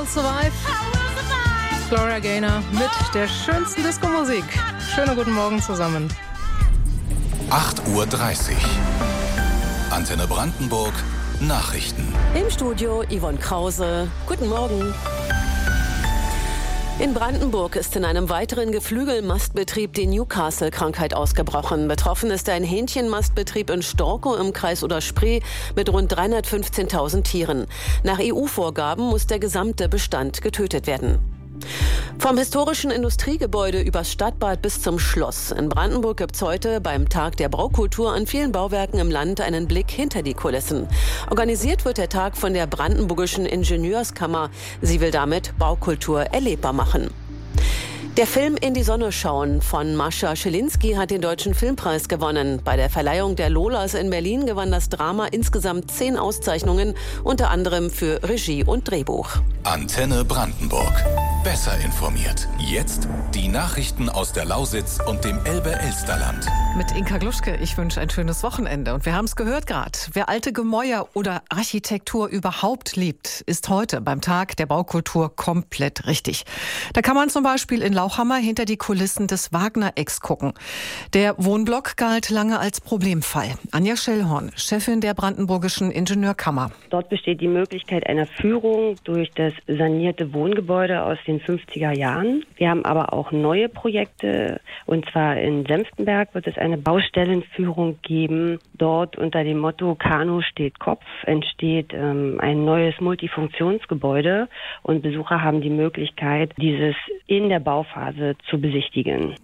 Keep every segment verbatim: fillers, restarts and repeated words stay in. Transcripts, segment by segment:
Will Survive. Gloria Gaynor mit der schönsten Disco-Musik. Schönen guten Morgen zusammen. acht Uhr dreißig. Antenne Brandenburg. Nachrichten. Im Studio Yvonne Krause. Guten Morgen. In Brandenburg ist in einem weiteren Geflügelmastbetrieb die Newcastle-Krankheit ausgebrochen. Betroffen ist ein Hähnchenmastbetrieb in Storkow im Kreis Oder-Spree mit rund dreihundertfünfzehntausend Tieren. Nach E U-Vorgaben muss der gesamte Bestand getötet werden. Vom historischen Industriegebäude übers Stadtbad bis zum Schloss. In Brandenburg gibt es heute beim Tag der Baukultur an vielen Bauwerken im Land einen Blick hinter die Kulissen. Organisiert wird der Tag von der Brandenburgischen Ingenieurskammer. Sie will damit Baukultur erlebbar machen. Der Film In die Sonne schauen von Mascha Schilinski hat den Deutschen Filmpreis gewonnen. Bei der Verleihung der Lolas in Berlin gewann das Drama insgesamt zehn Auszeichnungen, unter anderem für Regie und Drehbuch. Antenne Brandenburg. Besser informiert. Jetzt die Nachrichten aus der Lausitz und dem Elbe-Elsterland. Mit Inka Gluschke, ich wünsche ein schönes Wochenende. Und wir haben es gehört gerade. Wer alte Gemäuer oder Architektur überhaupt liebt, ist heute beim Tag der Baukultur komplett richtig. Da kann man zum Beispiel in Lauchhammer hinter die Kulissen des Wagner-Ecks gucken. Der Wohnblock galt lange als Problemfall. Anja Schellhorn, Chefin der Brandenburgischen Ingenieurkammer. Dort besteht die Möglichkeit einer Führung durch das sanierte Wohngebäude aus den fünfziger Jahren. Wir haben aber auch neue Projekte, und zwar in Senftenberg wird es eine Baustellenführung geben. Dort unter dem Motto Kanu steht Kopf entsteht ähm, ein neues Multifunktionsgebäude und Besucher haben die Möglichkeit, dieses in der Bauphase zu besichtigen.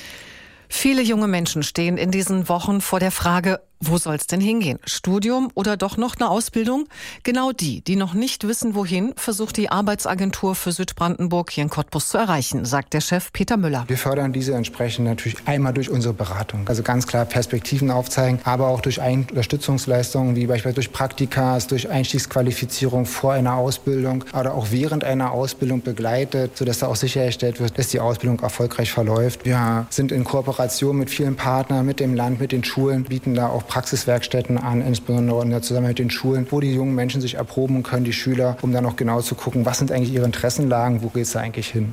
Viele junge Menschen stehen in diesen Wochen vor der Frage, wo soll's denn hingehen? Studium oder doch noch eine Ausbildung? Genau die, die noch nicht wissen, wohin, versucht die Arbeitsagentur für Südbrandenburg hier in Cottbus zu erreichen, sagt der Chef Peter Müller. Wir fördern diese entsprechend natürlich einmal durch unsere Beratung. Also ganz klar Perspektiven aufzeigen, aber auch durch Unterstützungsleistungen, wie beispielsweise durch Praktikas, durch Einstiegsqualifizierung vor einer Ausbildung oder auch während einer Ausbildung begleitet, sodass da auch sichergestellt wird, dass die Ausbildung erfolgreich verläuft. Wir sind in Kooperation mit vielen Partnern, mit dem Land, mit den Schulen, bieten da auch Praxiswerkstätten an, insbesondere in der Zusammenarbeit mit den Schulen, wo die jungen Menschen sich erproben können, die Schüler, um dann auch genau zu gucken, was sind eigentlich ihre Interessenlagen, wo geht es da eigentlich hin.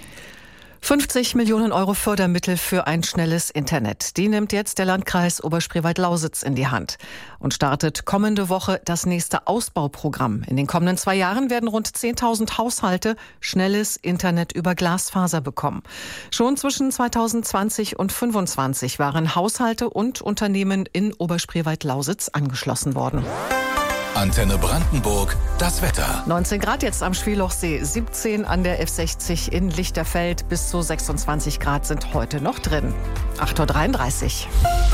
fünfzig Millionen Euro Fördermittel für ein schnelles Internet. Die nimmt jetzt der Landkreis Oberspreewald-Lausitz in die Hand und startet kommende Woche das nächste Ausbauprogramm. In den kommenden zwei Jahren werden rund zehntausend Haushalte schnelles Internet über Glasfaser bekommen. Schon zwischen zweitausendzwanzig und fünfundzwanzig waren Haushalte und Unternehmen in Oberspreewald-Lausitz angeschlossen worden. Antenne Brandenburg, das Wetter. neunzehn Grad jetzt am Schwielochsee, siebzehn an der F sechzig in Lichterfeld, bis zu sechsundzwanzig Grad sind heute noch drin. acht Uhr dreiunddreißig.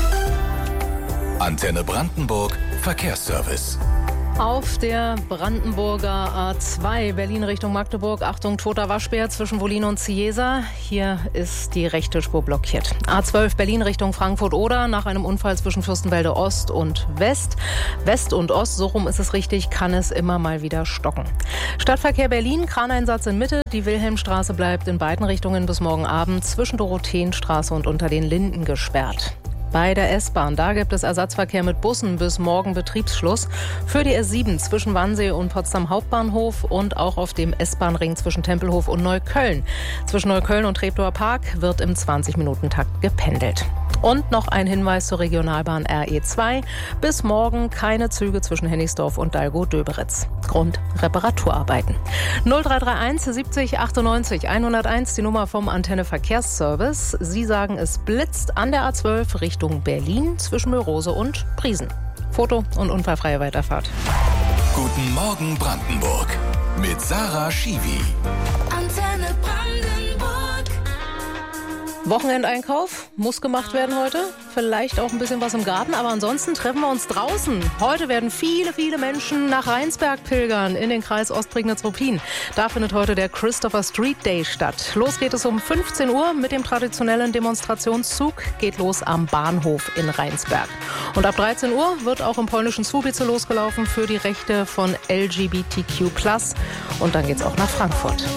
Antenne Brandenburg, Verkehrsservice. Auf der Brandenburger A zwei, Berlin Richtung Magdeburg. Achtung, toter Waschbär zwischen Wollin und Ciesa. Hier ist die rechte Spur blockiert. A zwölf, Berlin Richtung Frankfurt-Oder. Nach einem Unfall zwischen Fürstenwalde Ost und West. West und Ost, so rum ist es richtig, kann es immer mal wieder stocken. Stadtverkehr Berlin, Kraneinsatz in Mitte. Die Wilhelmstraße bleibt in beiden Richtungen bis morgen Abend zwischen Dorotheenstraße und unter den Linden gesperrt. Bei der S-Bahn, da gibt es Ersatzverkehr mit Bussen bis morgen Betriebsschluss. Für die S sieben zwischen Wannsee und Potsdam Hauptbahnhof und auch auf dem S-Bahn-Ring zwischen Tempelhof und Neukölln. Zwischen Neukölln und Treptower Park wird im zwanzig-Minuten-Takt gependelt. Und noch ein Hinweis zur Regionalbahn R E zwei. Bis morgen keine Züge zwischen Hennigsdorf und Dalgo-Döberitz. Grund Reparaturarbeiten. null drei drei eins siebzig achtundneunzig hunderteins, die Nummer vom Antenne Verkehrsservice. Sie sagen, es blitzt an der A zwölf Richtung Berlin zwischen Mörose und Briesen. Foto und unfallfreie Weiterfahrt. Guten Morgen Brandenburg mit Sarah Schiwi. Antenne Brandenburg. Wochenendeinkauf muss gemacht werden heute. Vielleicht auch ein bisschen was im Garten, aber ansonsten treffen wir uns draußen. Heute werden viele, viele Menschen nach Rheinsberg pilgern in den Kreis Ostprignitz-Ruppin. Da findet heute der Christopher Street Day statt. Los geht es um fünfzehn Uhr mit dem traditionellen Demonstrationszug. Geht los am Bahnhof in Rheinsberg. Und ab dreizehn Uhr wird auch im polnischen Słubice losgelaufen für die Rechte von L G B T Q plus. Und dann geht's auch nach Frankfurt.